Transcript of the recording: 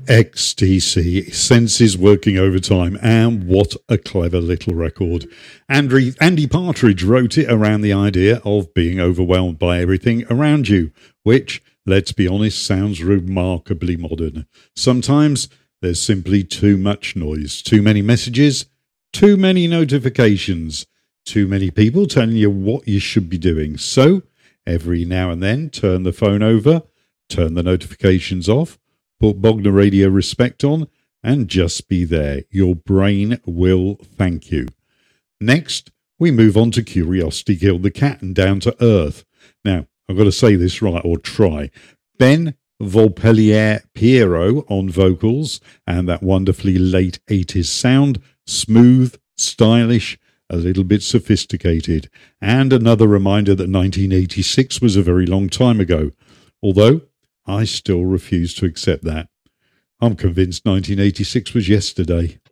XTC, Senses Working Overtime, and what a clever little record. Andy Partridge wrote it around the idea of being overwhelmed by everything around you, which, let's be honest, sounds remarkably modern. Sometimes there's simply too much noise, too many messages, too many notifications, too many people telling you what you should be doing. So, every now and then, turn the phone over, turn the notifications off, put Bogner Radio Respect on, and just be there. Your brain will thank you. Next, we move on to Curiosity Killed the Cat and Down to Earth. Now, I've got to say this right, or try. Ben Volpellier Piero on vocals, and that wonderfully late 80s sound, smooth, stylish, a little bit sophisticated. And another reminder that 1986 was a very long time ago, although I still refuse to accept that. I'm convinced 1986 was yesterday.